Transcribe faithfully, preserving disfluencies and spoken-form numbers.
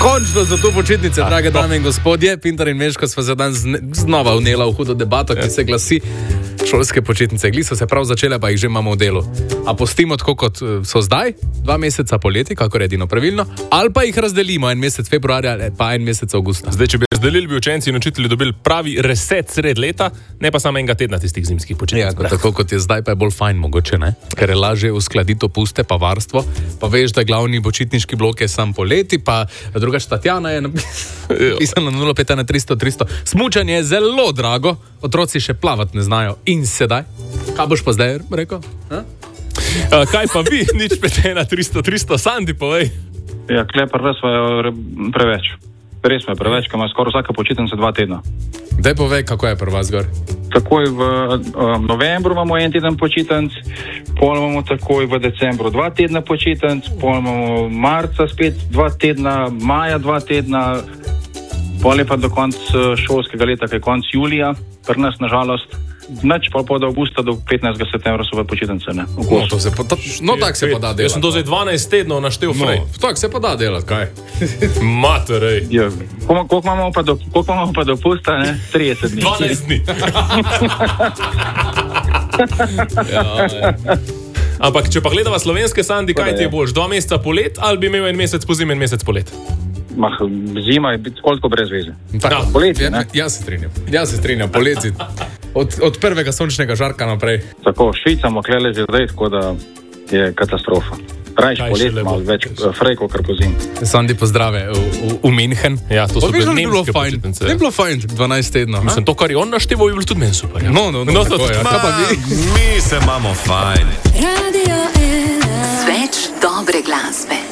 Končno za to počitnice, drage dame in gospodje. Pintar in Meško sva se danes znova vnela v hudo debato, ki se glasi šolske počitnice. Gli so se prav začele, pa jih že imamo v delu. A postimo tako, kot so zdaj, dva meseca poleti, kakor je edino pravilno, ali pa jih razdelimo en mesec februarja, pa en mesec avgusta. Zdaj, če bi razdelili, bi učenci in učitelji dobili pravi reset sred leta, ne pa samo enega tedna tistih zimskih počitnic. Ja, tako kot je zdaj, pa je bolj fajn mogoče, ne? Ker je lažje uskladiti opuste pa varstvo, pa veš, da glavni počitniški blok je sam poleti, pa drugač Tatjana je napisala na nula pet ena tristo tristo. Smučanje je zelo drago, otroci še plavati ne znajo. In sedaj? Kaj boš pa zdaj rekel? Ha? Uh, kaj pa vi? Nič pet ena tristo tristo, Sandi, povej. Ja, klepar, res je preveč. Res je preveč, ker ima skoraj vsaka počitnica dva tedna. Daj povej, kako je pri vas gor. Takoj v um, novembru imamo en teden počitnic, pol imamo takoj v decembru dva tedna počitnic, pol imamo marca spet dva tedna, maja dva tedna, pol je pa do konca šolskega leta, kaj je konc julija, pri nas nažalost. Nič pa od avgusta do petnajstega septembra so v počitnice, ne? No, to se pa, ta, no tak se pa da delati. Jaz sem to zdaj dvanajst tednov naštel frej. No, tak se pa da delati, kaj? Materej. Ja, koliko imamo pa, do, koliko imamo pa dopusta, ne? trideset dni. dvanajst dni. Ja, ja. Ampak, če pa gledava slovenske, Sandi, kaj ti je boljš? Dva meseca polet ali bi imel en mesec pozim, en mesec polet? Mah, zima je koliko brez veze. Tako, poleti, ja, ne? Jaz se strinjam, jaz se strinjam, poleti. Od, od prvega sončnega žarka naprej. Tako, švicamo klele že zdaj, tako da je katastrofa. Rajš polet, malo več frejko, kar po zim. Sandi, pozdrave v, v, v Minhen. Ja, to so bile nemške počitnice. Ne bilo fajn, dvanajst tednov. Mislim, to, kar je on našteval, je bilo tudi meni super. Ja. No, no, no, no tako to, je. Ma, Pa vi? Mi se imamo fajn. Radio ena. Več dobre glasbe.